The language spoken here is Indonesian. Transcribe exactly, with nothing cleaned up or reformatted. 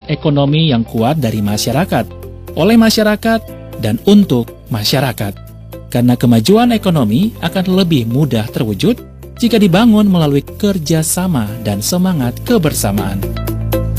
ekonomi yang kuat dari masyarakat, oleh masyarakat, dan untuk masyarakat. Karena kemajuan ekonomi akan lebih mudah terwujud jika dibangun melalui kerjasama dan semangat kebersamaan.